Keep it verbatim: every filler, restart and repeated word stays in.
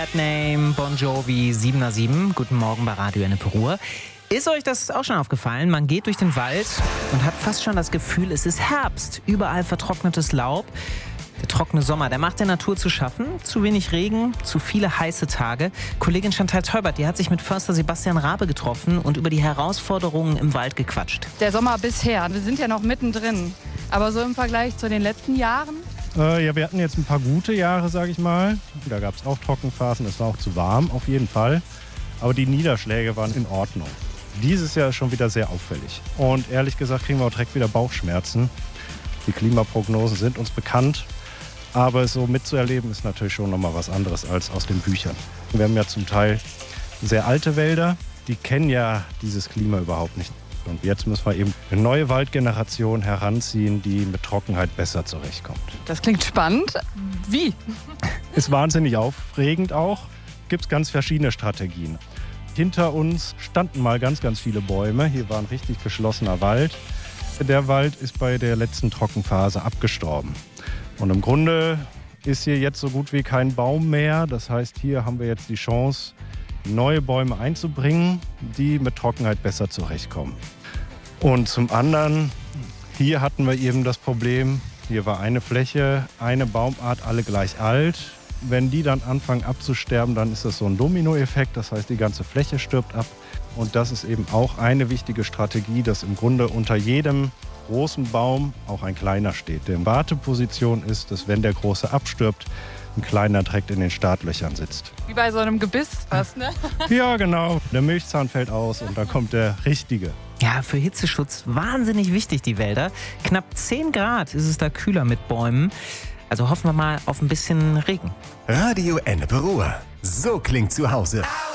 Bad Name, Bon Jovi, sieben nach sieben. Guten Morgen bei Radio Ennepe-Ruhr. Ist euch das auch schon aufgefallen? Man geht durch den Wald und hat fast schon das Gefühl, es ist Herbst. Überall vertrocknetes Laub. Der trockene Sommer, der macht der Natur zu schaffen. Zu wenig Regen, zu viele heiße Tage. Kollegin Chantal Teubert, die hat sich mit Förster Sebastian Rabe getroffen und über die Herausforderungen im Wald gequatscht. Der Sommer bisher, wir sind ja noch mittendrin. Aber so im Vergleich zu den letzten Jahren? Äh, ja, wir hatten jetzt ein paar gute Jahre, sage ich mal. Da gab es auch Trockenphasen, es war auch zu warm, auf jeden Fall. Aber die Niederschläge waren in Ordnung. Dieses Jahr ist schon wieder sehr auffällig. Und ehrlich gesagt kriegen wir auch direkt wieder Bauchschmerzen. Die Klimaprognosen sind uns bekannt. Aber es so mitzuerleben ist natürlich schon nochmal was anderes als aus den Büchern. Wir haben ja zum Teil sehr alte Wälder, die kennen ja dieses Klima überhaupt nicht. Und jetzt müssen wir eben eine neue Waldgeneration heranziehen, die mit Trockenheit besser zurechtkommt. Das klingt spannend. Wie? Ist wahnsinnig aufregend auch. Gibt es ganz verschiedene Strategien. Hinter uns standen mal ganz, ganz viele Bäume. Hier war ein richtig geschlossener Wald. Der Wald ist bei der letzten Trockenphase abgestorben. Und im Grunde ist hier jetzt so gut wie kein Baum mehr. Das heißt, hier haben wir jetzt die Chance, neue Bäume einzubringen, die mit Trockenheit besser zurechtkommen. Und zum anderen, hier hatten wir eben das Problem, hier war eine Fläche, eine Baumart, alle gleich alt. Wenn die dann anfangen abzusterben, dann ist das so ein Dominoeffekt. Das heißt, die ganze Fläche stirbt ab. Und das ist eben auch eine wichtige Strategie, dass im Grunde unter jedem großen Baum auch ein kleiner steht. Der in Warteposition ist, dass wenn der große abstirbt, ein kleiner direkt in den Startlöchern sitzt. Wie bei so einem Gebiss fast, ne? Ja, genau. Der Milchzahn fällt aus und da kommt der richtige. Ja, für Hitzeschutz wahnsinnig wichtig, die Wälder. Knapp zehn Grad ist es da kühler mit Bäumen. Also hoffen wir mal auf ein bisschen Regen. Radio Ennepe-Ruhr. So klingt zu Hause.